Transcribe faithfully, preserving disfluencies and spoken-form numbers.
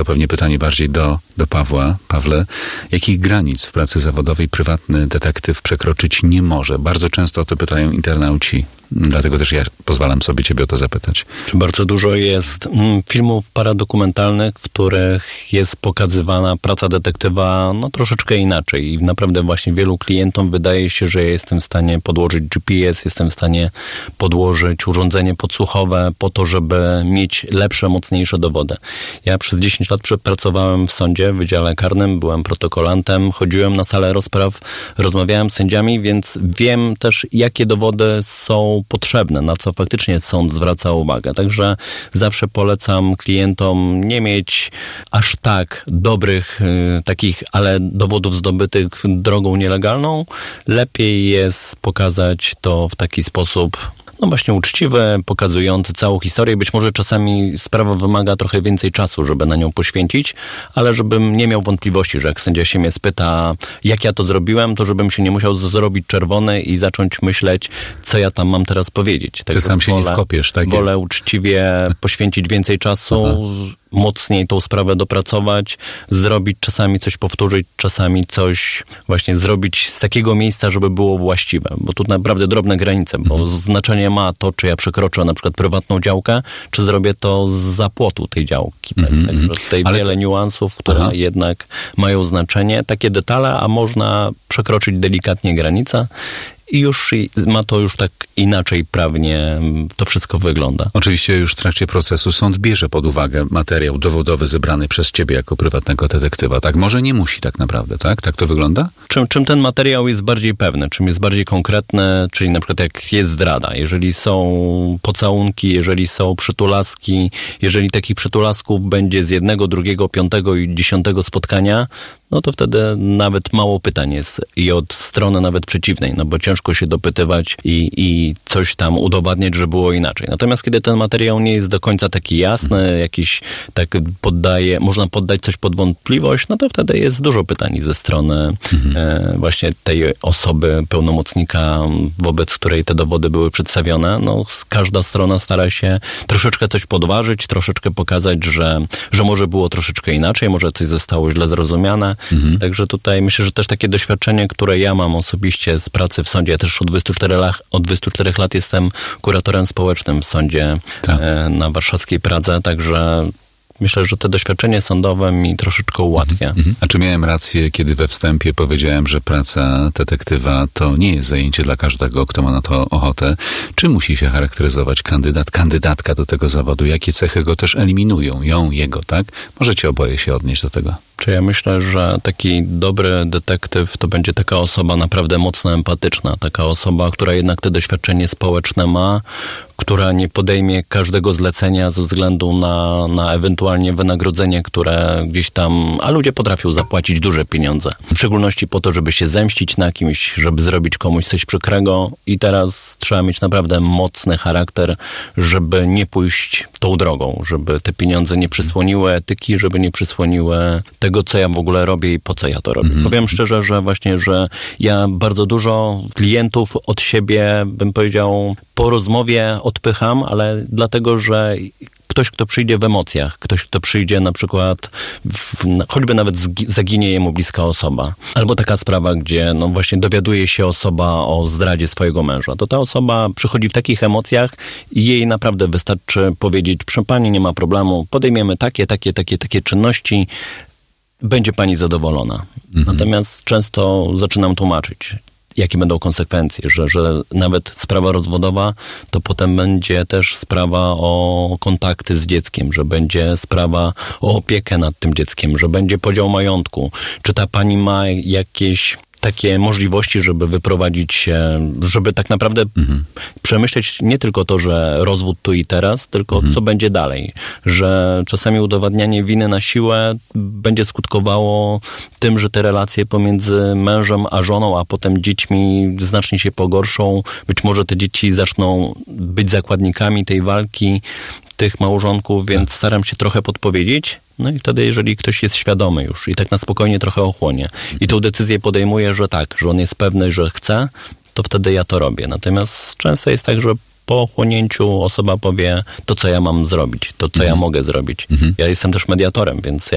pewnie pytanie bardziej do, do Pawła. Pawle, jakich granic w pracy zawodowej prywatny detektyw przekroczyć nie może? Bardzo często o to pytają internauci. Dlatego też ja pozwalam sobie ciebie o to zapytać. Czy bardzo dużo jest filmów paradokumentalnych, w których jest pokazywana praca detektywa no troszeczkę inaczej i naprawdę właśnie wielu klientom wydaje się, że ja jestem w stanie podłożyć G P S, jestem w stanie podłożyć urządzenie podsłuchowe po to, żeby mieć lepsze, mocniejsze dowody. Ja przez dziesięć lat pracowałem w sądzie, w Wydziale Karnym, byłem protokolantem, chodziłem na salę rozpraw, rozmawiałem z sędziami, więc wiem też, jakie dowody są potrzebne, na co faktycznie sąd zwraca uwagę. Także zawsze polecam klientom nie mieć aż tak dobrych y, takich, ale dowodów zdobytych drogą nielegalną. Lepiej jest pokazać to w taki sposób no właśnie uczciwy, pokazujący całą historię. Być może czasami sprawa wymaga trochę więcej czasu, żeby na nią poświęcić, ale żebym nie miał wątpliwości, że jak sędzia się mnie spyta, jak ja to zrobiłem, to żebym się nie musiał zrobić czerwony i zacząć myśleć, co ja tam mam teraz powiedzieć. Tak, Czy sam się wolę, nie wkopiesz, tak Wolę jest. uczciwie poświęcić więcej czasu, Aha. mocniej tą sprawę dopracować, zrobić, czasami coś powtórzyć, czasami coś właśnie zrobić z takiego miejsca, żeby było właściwe. Bo tu naprawdę drobne granice, bo mhm. znaczenie ma to, czy ja przekroczę na przykład prywatną działkę, czy zrobię to zza płotu tej działki. Mhm. Także tutaj Ale wiele to... niuansów, które Aha. jednak mają znaczenie. Takie detale, a można przekroczyć delikatnie granicę. I już ma to już tak inaczej prawnie to wszystko wygląda. Oczywiście już w trakcie procesu sąd bierze pod uwagę materiał dowodowy zebrany przez ciebie jako prywatnego detektywa. Tak może nie musi tak naprawdę, tak? Tak to wygląda? Czym, czym ten materiał jest bardziej pewny, czym jest bardziej konkretny, czyli na przykład jak jest zdrada, jeżeli są pocałunki, jeżeli są przytulaski, jeżeli takich przytulasków będzie z jednego, drugiego, piątego i dziesiątego spotkania, no to wtedy nawet mało pytań jest i od strony nawet przeciwnej, no bo ciężko się dopytywać i, i coś tam udowadniać, że było inaczej. Natomiast kiedy ten materiał nie jest do końca taki jasny, jakiś tak poddaje, można poddać coś pod wątpliwość, no to wtedy jest dużo pytań ze strony mhm. e, właśnie tej osoby, pełnomocnika, wobec której te dowody były przedstawione. No każda strona stara się troszeczkę coś podważyć, troszeczkę pokazać, że, że może było troszeczkę inaczej, może coś zostało źle zrozumiane. Mhm. Także tutaj myślę, że też takie doświadczenie, które ja mam osobiście z pracy w sądzie, ja też od dwudziestu czterech lat, od dwudziestu czterech lat jestem kuratorem społecznym w sądzie tak. e, na warszawskiej Pradze, także myślę, że to doświadczenie sądowe mi troszeczkę ułatwia. Mhm. A czy miałem rację, kiedy we wstępie powiedziałem, że praca detektywa to nie jest zajęcie dla każdego, kto ma na to ochotę? Czy musi się charakteryzować kandydat, kandydatka do tego zawodu? Jakie cechy go też eliminują? Ją, jego, tak? Możecie oboje się odnieść do tego. Czy ja myślę, że taki dobry detektyw to będzie taka osoba naprawdę mocno empatyczna, taka osoba, która jednak te doświadczenie społeczne ma, która nie podejmie każdego zlecenia ze względu na, na ewentualnie wynagrodzenie, które gdzieś tam, a ludzie potrafią zapłacić duże pieniądze. W szczególności po to, żeby się zemścić na kimś, żeby zrobić komuś coś przykrego i teraz trzeba mieć naprawdę mocny charakter, żeby nie pójść tą drogą, żeby te pieniądze nie przysłoniły etyki, żeby nie przysłoniły tego, co ja w ogóle robię i po co ja to robię. Mm-hmm. Powiem szczerze, że właśnie, że ja bardzo dużo klientów od siebie, bym powiedział, po rozmowie odpycham, ale dlatego, że ktoś, kto przyjdzie w emocjach, ktoś, kto przyjdzie na przykład, w, choćby nawet zaginie jemu bliska osoba. Albo taka sprawa, gdzie no właśnie dowiaduje się osoba o zdradzie swojego męża. To ta osoba przychodzi w takich emocjach i jej naprawdę wystarczy powiedzieć, proszę pani, nie ma problemu, podejmiemy takie, takie, takie, takie czynności, będzie pani zadowolona. Mhm. Natomiast często zaczynam tłumaczyć, jakie będą konsekwencje, że, że nawet sprawa rozwodowa to potem będzie też sprawa o kontakty z dzieckiem, że będzie sprawa o opiekę nad tym dzieckiem, że będzie podział majątku. Czy ta pani ma jakieś takie możliwości, żeby wyprowadzić się, żeby tak naprawdę mhm. przemyśleć nie tylko to, że rozwód tu i teraz, tylko mhm. co będzie dalej. Że czasami udowadnianie winy na siłę będzie skutkowało tym, że te relacje pomiędzy mężem a żoną, a potem dziećmi znacznie się pogorszą. Być może te dzieci zaczną być zakładnikami tej walki tych małżonków, więc staram się trochę podpowiedzieć. No i wtedy, jeżeli ktoś jest świadomy już i tak na spokojnie trochę ochłonie i tą decyzję podejmuje, że tak, że on jest pewny, że chce, to wtedy ja to robię. Natomiast często jest tak, że po ochłonięciu osoba powie to, co ja mam zrobić, to, co mhm. ja mogę zrobić. Mhm. Ja jestem też mediatorem, więc ja